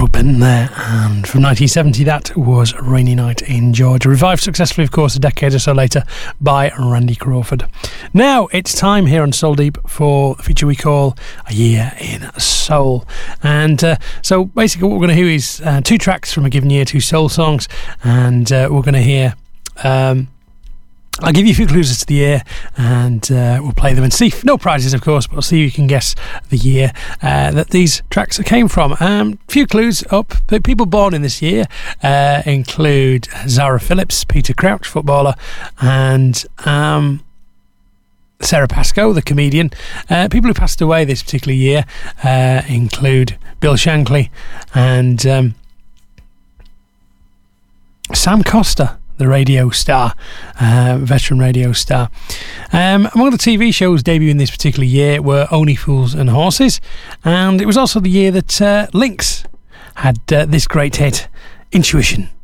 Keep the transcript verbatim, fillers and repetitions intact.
Broke Benton there, and from nineteen seventy that was Rainy Night in Georgia, revived successfully of course a decade or so later by Randy Crawford. Now it's time here on Soul Deep for the feature we call A Year in Soul, and uh, so basically what we're going to hear is uh, two tracks from a given year, two soul songs, and uh, we're going to hear um, I'll give you a few clues as to the year, and uh, we'll play them and see. No prizes, of course, but we'll see if you can guess the year uh, that these tracks came from. A um, few clues up. The people born in this year uh, include Zara Phillips, Peter Crouch, footballer, and um, Sarah Pascoe, the comedian. Uh, people who passed away this particular year uh, include Bill Shankly and um, Sam Costa, the radio star, uh, veteran radio star. Um, among the T V shows debuting this particular year were Only Fools and Horses, and it was also the year that uh, Lynx had uh, this great hit, Intuition.